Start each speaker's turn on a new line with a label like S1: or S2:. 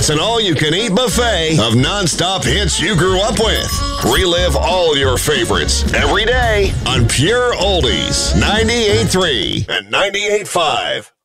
S1: It's an all-you-can-eat buffet of non-stop hits you grew up with. Relive all your favorites every day on Pure Oldies 98.3 and 98.5.